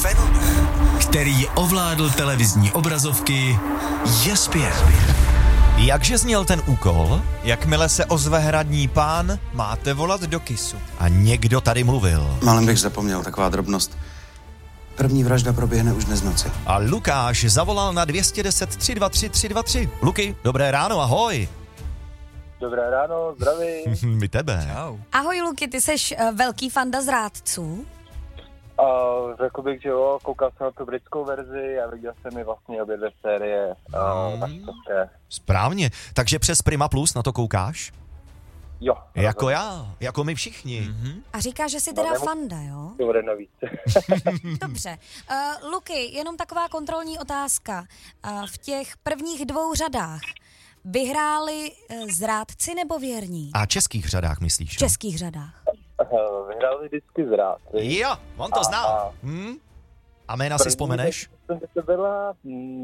fenomén, který ovládl televizní obrazovky, je zpěv. Jakže zněl ten úkol? Jakmile se ozve hradní pán, máte volat do KISu. A někdo tady mluvil. Málem bych zapomněl, taková drobnost. První vražda proběhne už dnes v noci. A Lukáš zavolal na 210 323 323. Luky, dobré ráno, ahoj. Dobré ráno, zdravím. My tebe. Čau. Ahoj Luky, ty seš velký fanda zrádců? Řekl bych, že jo, koukal jsem na tu britskou verzi a viděl jsem i vlastně obě dvě série. Správně, takže přes Prima Plus na to koukáš? Jo. Jako já, jako my všichni. A říkáš, že jsi teda fanda, jo? Dobré navíc. Dobře. Luky, jenom taková kontrolní otázka. V těch prvních 2 řadách vyhráli zrádci nebo věrní? A českých řadách myslíš? V českých řadách. Vyhráli vždycky zrád. Jo, on to zná. A jména si vzpomeneš? To byla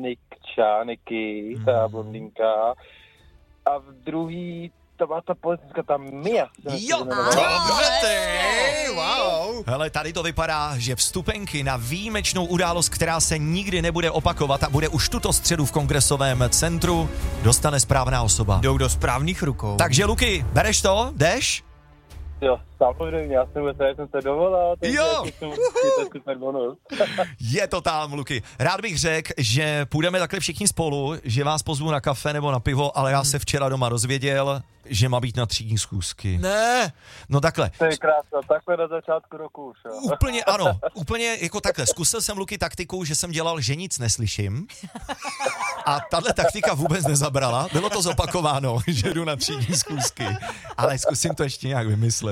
Niky, ta blondýnka. A v druhý to byla ta politická, ta Mia. Jo, Dobře ty, wow. hele, tady to vypadá, že vstupenky na výjimečnou událost, která se nikdy nebude opakovat a bude už tuto středu v Kongresovém centru, dostane správná osoba. Jdou do správných rukou. Takže Luky, bereš to? Jdeš? Jo, samozřejmě, já jsem se dovolal, takže Jo. jsem super bonus. Je to tam, Luky. Rád bych řekl, že půjdeme takhle všichni spolu, že vás pozvu na kafe nebo na pivo, ale já se včera doma dozvěděl, že má být na třídní schůzky. Ne. No takhle. To je krásno, takhle na začátku roku už, jo. Úplně ano, úplně jako takhle. Zkusil jsem, Luky, taktiku, že jsem dělal, že nic neslyším. A tahle taktika vůbec nezabrala. Bylo to zopakováno, že jdu na třídní schůzky. Ale zkusím to ještě nějak vymyslet.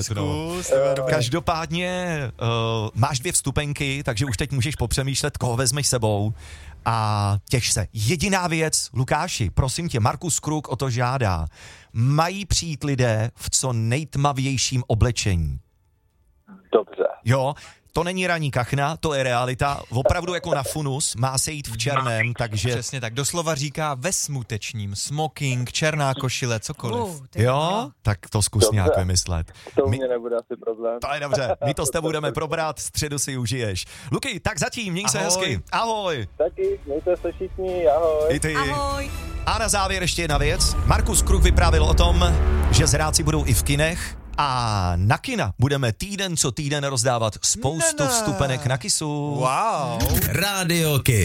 Každopádně máš 2 vstupenky, takže už teď můžeš popřemýšlet, koho vezmeš sebou. A těš se. Jediná věc, Lukáši, prosím tě, Markus Kruk o to žádá. Mají přijít lidé v co nejtmavějším oblečení. Dobře. Jo, to není ranní kachna, to je realita. Opravdu jako na funus, má se jít v černém, takže... Přesně tak, doslova říká ve smutečním. Smoking, černá košile, cokoliv. Jo, tak to zkus Dobře. nějak vymyslet. To u mě nebude asi problém. To je dobře, my to s tebou budeme probrat, středu si užiješ. Luky, tak zatím, měj se Ahoj. hezky. Ahoj. Taky, mějte se všichni, ahoj. I ty. Ahoj. A na závěr ještě jedna věc. Markus Kruk vyprávěl o tom, že zrádci budou i v kinech a na kina budeme týden co týden rozdávat spoustu vstupenek na KISu. Wow. Rádio KIS.